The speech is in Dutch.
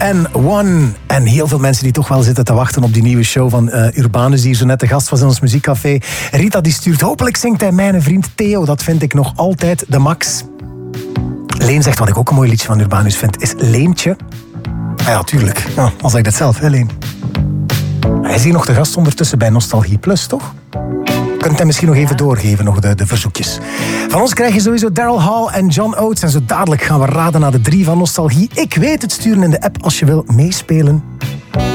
and One. En heel veel mensen die toch wel zitten te wachten op die nieuwe show van Urbanus, die hier zo net de gast was in ons muziekcafé. Rita die stuurt, hopelijk zingt hij mijn vriend Theo. Dat vind ik nog altijd de max. Leen zegt, wat ik ook een mooi liedje van Urbanus vind, is Leentje. Ah ja, tuurlijk. Ja, al zeg ik dat zelf, hè Leen. Hij is hier nog de gast ondertussen bij Nostalgie Plus, toch? Kunt hij misschien nog even doorgeven, nog de verzoekjes. Van ons krijg je sowieso Daryl Hall en John Oates. En zo dadelijk gaan we raden naar de 3 van Nostalgie. Ik weet het, sturen in de app als je wil meespelen.